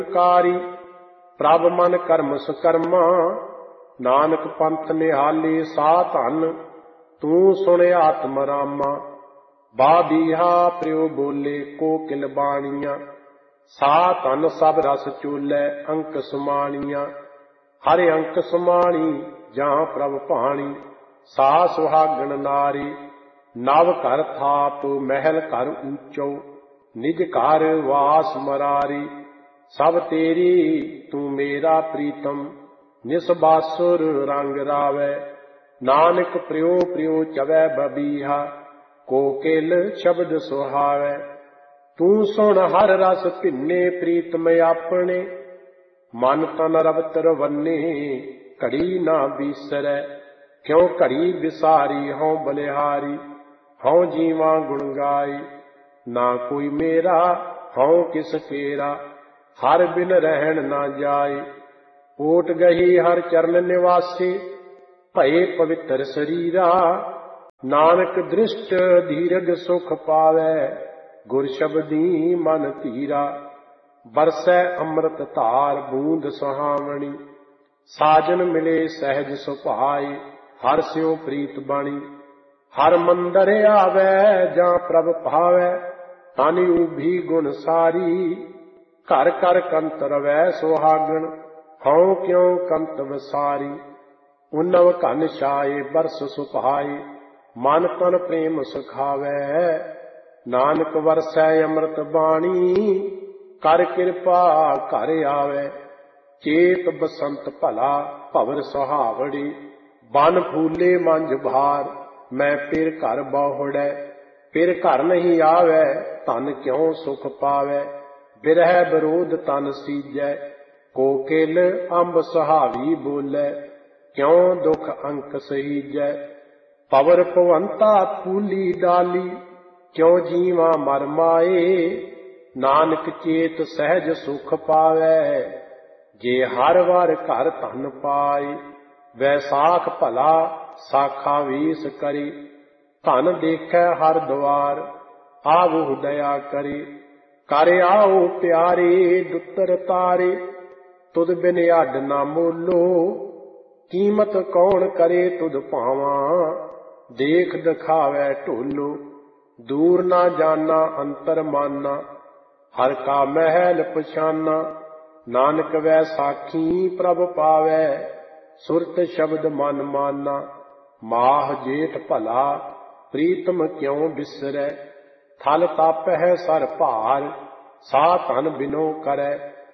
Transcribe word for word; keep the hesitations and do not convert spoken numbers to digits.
कारी प्रभ मन कर्म सुकर्मा नानक पंथ निहाले सा धन तू सुन आत्म रामा बाबीहा प्रियो बोले कोकिल बाणिया सा धन सब रस चूलै अंक समाणिया हर अंक समाणी जहाँ प्रभ पाणी सा सुहागण नारी नव घर थाप महल घर ऊंचो निज घर वास मरारी सब तेरी तू मेरा प्रीतम निसबासुर रंग रावै नानक प्रियो प्रियो चवै बबीहा कोकिल शब्द सुहावै तू सुन हर रस भिन्ने प्रीतम अपने मन तन रवत रवन्ने घड़ी ना बीसरै क्यों घड़ी विसारी हों बलिहारी हों जीवा गुण गाई ना कोई मेरा हों किस केरा हर बिन रहन ना जाए ओट गही हर चरण निवासी भये पवित्र शरीरा नानक दृष्ट धीरज सुख पावै गुर शब्दी मन धीरा बरसै अमृत धार बूंद सुहावनी साजन मिले सहज सुभाए हर स्यो प्रीत बाणी हर मंदर आवै जां प्रभ भावै तन उभी गुण सारी घर कर कंत रवै सुहागण हों क्यों कंत वसारी उन्नव घन छाए बरस सुभाए मन तन प्रेम सुखावै नानक वरसै अमृत बाणी कर कृपा घर आवै चेत बसंत भला भवर सुहावड़ी बन फूले मंझ भार मैं फिर घर बहुड़ै फिर घर नहीं आवै तन क्यों सुख पावै बिरह विरोध तन सीजै कोकिल अंब सुहावी बोलै क्यों दुख अंक सहीजै पवर पवंता फूली डाली क्यों जीवा मर माए नानक चेत सहज सुख पावै जे हर वार घर धन पाए वैसाख भला साखा वीस करी धन देखै हर द्वार आवो दया करी कर आओ प्यारे दुतर तारे तुद बिन अड ना मोलो कीमत कौन करे तुद पावा देख दिखावै ढोलो दूर ना जाना अंतर माना हर का महल पछाना नानक वैसाखी प्रभ पावै सुरत शब्द मन माना माह जेठ भला प्रीतम क्यों बिसरै थल तप है सर भार सा धन बिनो करै